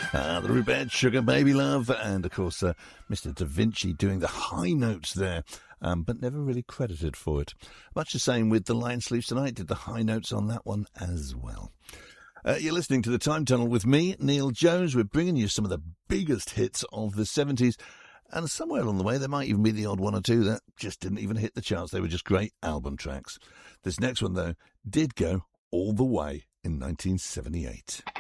The Rubed, Sugar Baby Love, and of course Mr. Da Vinci doing the high notes there, but never really credited for it. Much the same with The Lion Sleeps Tonight, did the high notes on that one as well. You're listening to The Time Tunnel with me, Neil Jones. We're bringing you some of the biggest hits of the 70s, and somewhere along the way there might even be the odd one or two that just didn't even hit the charts. They were just great album tracks. This next one, though, did go all the way in 1978.